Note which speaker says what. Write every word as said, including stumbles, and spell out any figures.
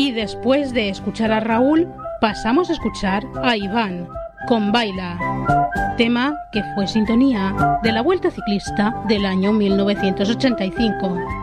Speaker 1: Y después de escuchar a Raúl, pasamos a escuchar a Iván con Baila, tema que fue sintonía de la Vuelta Ciclista del año mil novecientos ochenta y cinco.